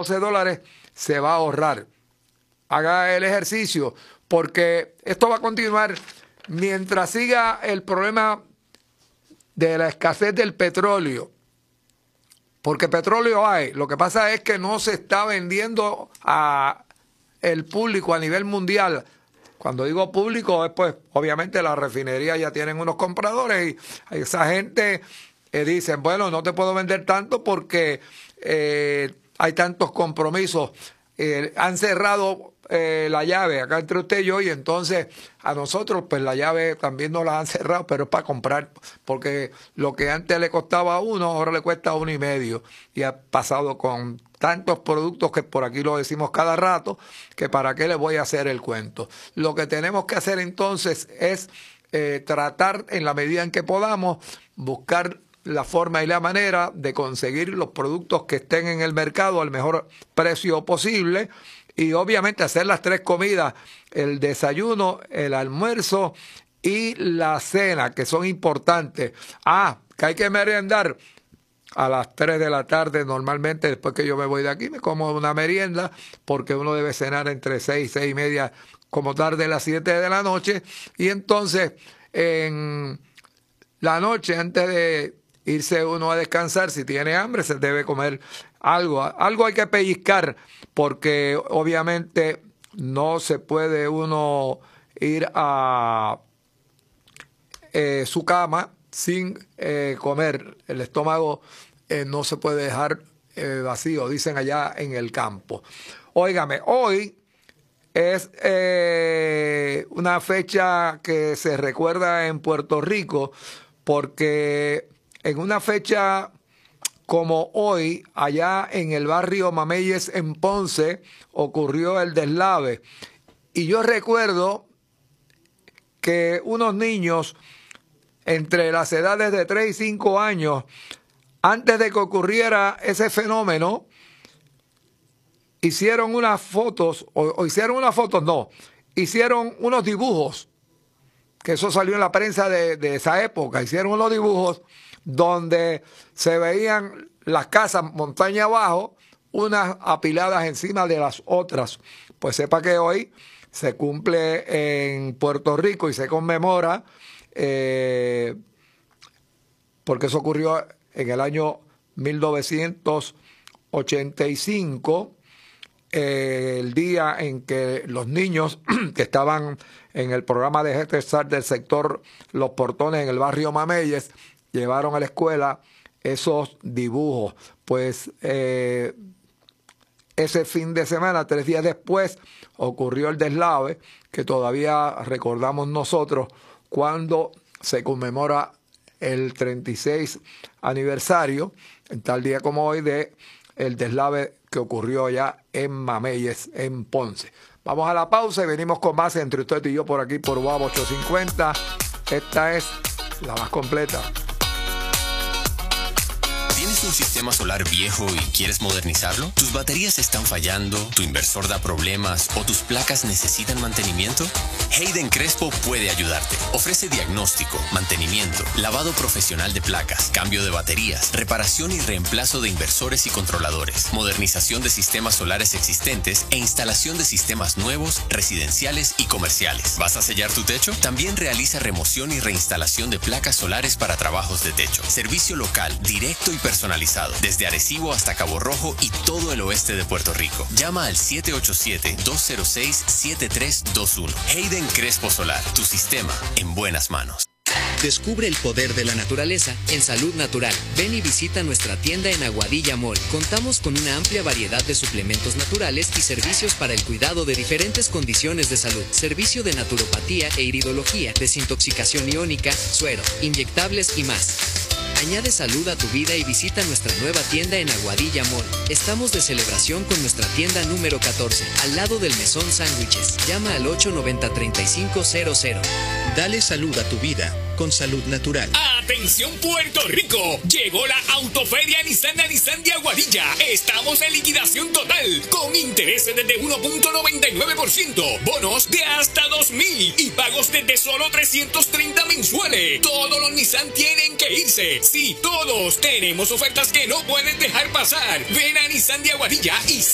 $12 se va a ahorrar. Haga el ejercicio, porque esto va a continuar mientras siga el problema de la escasez del petróleo. Porque petróleo hay. Lo que pasa es que no se está vendiendo a el público a nivel mundial. Cuando digo público, es pues obviamente las refinerías ya tienen unos compradores y esa gente dicen, bueno, no te puedo vender tanto porque hay tantos compromisos. Han cerrado la llave acá entre usted y yo, y entonces a nosotros pues la llave también nos la han cerrado, pero es para comprar, porque lo que antes le costaba a uno, ahora le cuesta a $1.50, y ha pasado con tantos productos que por aquí lo decimos cada rato, que para qué les voy a hacer el cuento. Lo que tenemos que hacer entonces es tratar en la medida en que podamos, buscar la forma y la manera de conseguir los productos que estén en el mercado al mejor precio posible, y obviamente hacer las 3 comidas, el desayuno, el almuerzo y la cena, que son importantes. Que hay que merendar a las 3 de la tarde normalmente. Después que yo me voy de aquí me como una merienda, porque uno debe cenar entre 6 y 6 y media, como tarde las 7 de la noche, y entonces en la noche, antes de irse uno a descansar, si tiene hambre, se debe comer algo. Algo hay que pellizcar, porque obviamente no se puede uno ir a su cama sin comer. El estómago no se puede dejar vacío, dicen allá en el campo. Óigame, hoy es una fecha que se recuerda en Puerto Rico, porque en una fecha como hoy, allá en el barrio Mameyes en Ponce, ocurrió el deslave. Y yo recuerdo que unos niños entre las edades de 3 y 5 años, antes de que ocurriera ese fenómeno, hicieron unas fotos, hicieron unos dibujos, que eso salió en la prensa de esa época. Hicieron unos dibujos donde se veían las casas montaña abajo, unas apiladas encima de las otras. Pues sepa que hoy se cumple en Puerto Rico y se conmemora, porque eso ocurrió en el año 1985, el día en que los niños que estaban en el programa de Head Start del sector Los Portones en el barrio Mameyes llevaron a la escuela esos dibujos. Pues ese fin de semana, 3 días después, ocurrió el deslave, que todavía recordamos nosotros cuando se conmemora el 36 aniversario, en tal día como hoy, de el deslave que ocurrió allá en Mameyes, en Ponce. Vamos a la pausa y venimos con más entre usted y yo por aquí por WAB 850. Esta es la más completa. ¿Tienes un sistema solar viejo y quieres modernizarlo? ¿Tus baterías están fallando? ¿Tu inversor da problemas? ¿O tus placas necesitan mantenimiento? Hayden Crespo puede ayudarte. Ofrece diagnóstico, mantenimiento, lavado profesional de placas, cambio de baterías, reparación y reemplazo de inversores y controladores, modernización de sistemas solares existentes e instalación de sistemas nuevos, residenciales y comerciales. ¿Vas a sellar tu techo? También realiza remoción y reinstalación de placas solares para trabajos de techo. Servicio local, directo y personalizado, desde Arecibo hasta Cabo Rojo y todo el oeste de Puerto Rico. Llama al 787-206-7321. Hayden Crespo Solar, tu sistema en buenas manos. Descubre el poder de la naturaleza en Salud Natural. Ven y visita nuestra tienda en Aguadilla Mall. Contamos con una amplia variedad de suplementos naturales y servicios para el cuidado de diferentes condiciones de salud. Servicio de naturopatía e iridología, desintoxicación iónica, suero, inyectables y más. Añade salud a tu vida y visita nuestra nueva tienda en Aguadilla Mall. Estamos de celebración con nuestra tienda número 14, al lado del Mesón Sándwiches. Llama al 890-3500. Dale salud a tu vida con Salud Natural. ¡Atención Puerto Rico! Llegó la Autoferia Nissan de Aguadilla. Estamos en liquidación total, con intereses desde 1.99%, bonos de hasta $2,000 y pagos desde solo $330 mensuales. Todos los Nissan tienen que irse. Sí, todos. Tenemos ofertas que no puedes dejar pasar. Ven a Nissan de Aguadilla y